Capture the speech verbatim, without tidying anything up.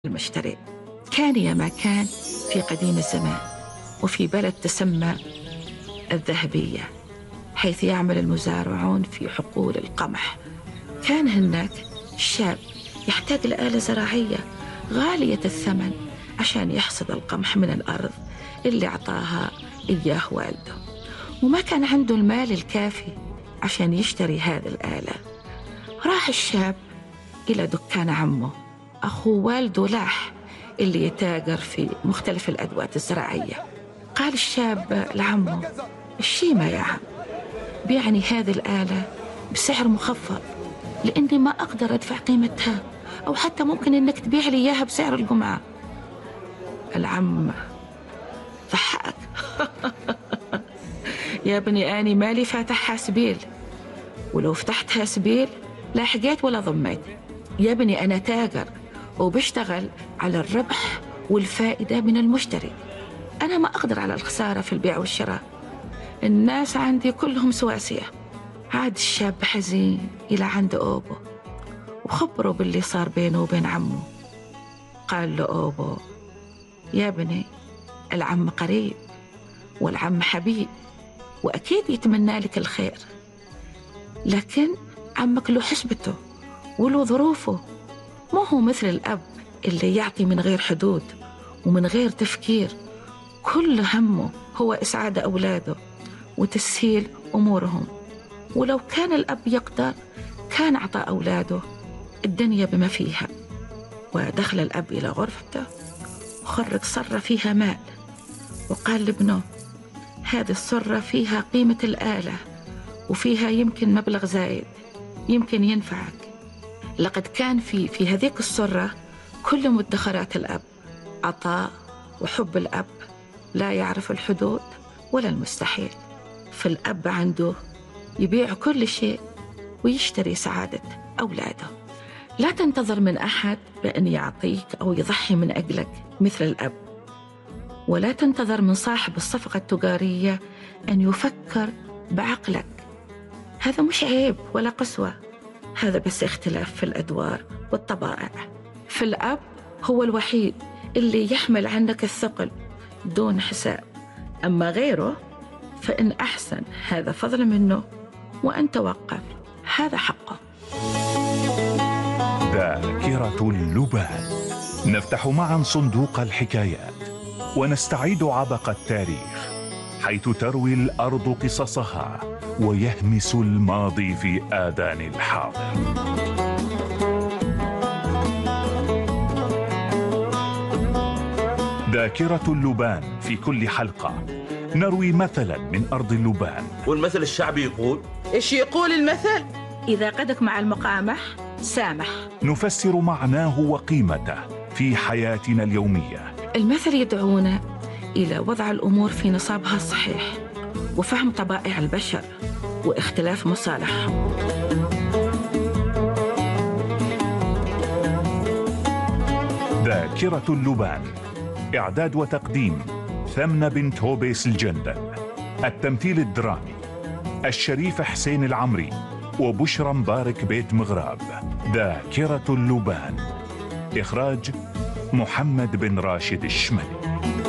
المشتري. كان يا ما كان في قديم الزمان وفي بلد تسمى الذهبية، حيث يعمل المزارعون في حقول القمح. كان هناك شاب يحتاج لآلة زراعية غالية الثمن عشان يحصد القمح من الأرض اللي أعطاها إياه والده، وما كان عنده المال الكافي عشان يشتري هذه الآلة. راح الشاب إلى دكان عمه أخو والده لاح اللي يتاجر في مختلف الأدوات الزراعية. قال الشاب لعمه: الشيمة يا عم، بيعني هذه الآلة بسعر مخفض، لأني ما أقدر أدفع قيمتها، أو حتى ممكن إنك تبيع لي إياها بسعر القمعة. العم ضحك: يا ابني أني مالي فاتحها سبيل، ولو فتحتها سبيل لا حقيت ولا ضميت. يا ابني أنا تاجر وبشتغل على الربح والفائدة من المشتري، أنا ما أقدر على الخسارة في البيع والشراء، الناس عندي كلهم سواسية. عاد الشاب حزين إلى عند أوبو وخبره باللي صار بينه وبين عمه. قال له أوبو: يا ابني العم قريب والعم حبيب وأكيد يتمنى لك الخير، لكن عمك له حسبته وله ظروفه، ما هو مثل الأب اللي يعطي من غير حدود ومن غير تفكير، كل همه هو إسعاد أولاده وتسهيل أمورهم. ولو كان الأب يقدر كان أعطى أولاده الدنيا بما فيها. ودخل الأب إلى غرفته وخرج صرة فيها مال، وقال لابنه: هذه الصرة فيها قيمة الآلة وفيها يمكن مبلغ زايد يمكن ينفعك. لقد كان في في هذيك الصرة كل مدخرات الأب، عطاء وحب الأب لا يعرف الحدود ولا المستحيل. فالأب عنده يبيع كل شيء ويشتري سعادة أولاده. لا تنتظر من أحد بأن يعطيك أو يضحي من أجلك مثل الأب، ولا تنتظر من صاحب الصفقة التجارية أن يفكر بعقلك. هذا مش عيب ولا قسوة، هذا بس اختلاف في الأدوار والطبائع. فالأب هو الوحيد اللي يحمل عنك الثقل دون حساب، أما غيره فإن أحسن هذا فضل منه، وأن توقف هذا حقه. ذاكرة اللبان. نفتح معا صندوق الحكايات ونستعيد عبق التاريخ، حيث تروي الأرض قصصها ويهمس الماضي في آذان الحاضر. ذاكرة اللبان. في كل حلقة نروي مثلا من أرض اللبان. والمثل الشعبي يقول: إيش يقول المثل؟ إذا قدك مع المقامح سامح. نفسر معناه وقيمته في حياتنا اليومية. المثل يدعونا إلى وضع الأمور في نصابها الصحيح وفهم طبائع البشر واختلاف مصالحهم. ذاكرة اللبان. إعداد وتقديم ثمنة بنت هوبيس الجندل. التمثيل الدرامي الشريف حسين العمري وبشرى مبارك بيت مغراب. ذاكرة اللبان. إخراج محمد بن راشد الشمالي.